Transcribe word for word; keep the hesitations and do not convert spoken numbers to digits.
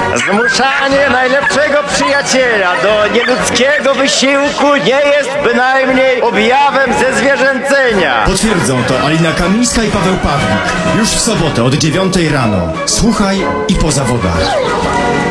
Zmuszanie najlepszego przyjaciela do nieludzkiego wysiłku nie jest bynajmniej objawem zezwierzęcenia. Potwierdzą to Alina Kamińska i Paweł Pawlik. Już w sobotę od dziewiątej rano. Słuchaj i po zawodach.